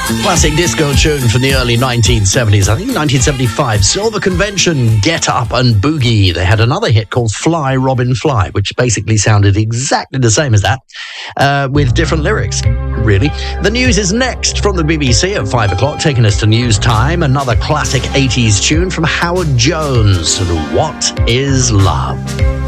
Classic disco tune from the early 1970s. I think 1975. Silver Convention, Get Up and Boogie. They had another hit called Fly, Robin Fly, which basically sounded exactly the same as that, with different lyrics, really. The news is next from the BBC at 5 o'clock, taking us to news time. Another classic 80s tune from Howard Jones. What is Love?